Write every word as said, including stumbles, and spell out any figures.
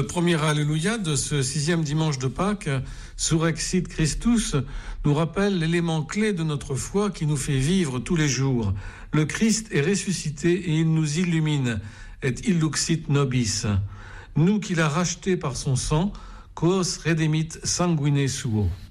Le premier Alléluia de ce sixième dimanche de Pâques, Surrexit Christus, nous rappelle l'élément clé de notre foi qui nous fait vivre tous les jours. Le Christ est ressuscité et il nous illumine, et illuxit nobis. Nous qu'il a rachetés par son sang, quos redemit sanguine suo.